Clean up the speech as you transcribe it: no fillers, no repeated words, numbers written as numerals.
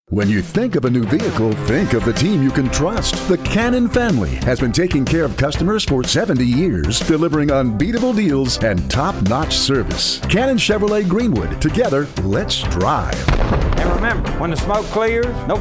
When you think of a new vehicle, think of the team you can trust. The Cannon family has been taking care of customers for 70 years, delivering unbeatable deals and top-notch service. Cannon Chevrolet Greenwood. Together, let's drive. And remember, when the smoke clears, no